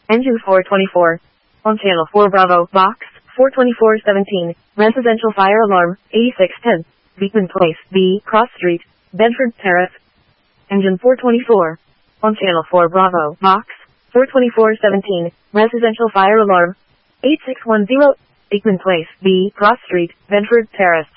Engine 424. On channel 4 Bravo, box 42417, residential fire alarm, 8610, Beekman Place, B, Cross Street, Bedford Terrace. Engine 424. On channel 4 Bravo, box 42417, residential fire alarm, 8610, Beekman Place, B, Cross Street, Bedford Terrace.